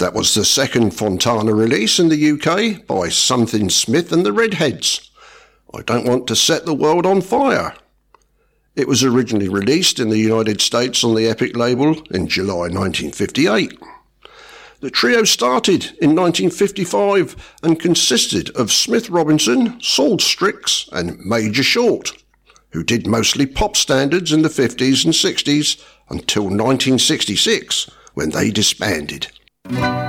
That was the second Fontana release in the UK by Something Smith and the Redheads. I Don't Want to Set the World on Fire. It was originally released in the United States on the Epic label in July 1958. The trio started in 1955 and consisted of Smith Robinson, Saul Strix and Major Short, who did mostly pop standards in the 50s and 60s until 1966 when they disbanded.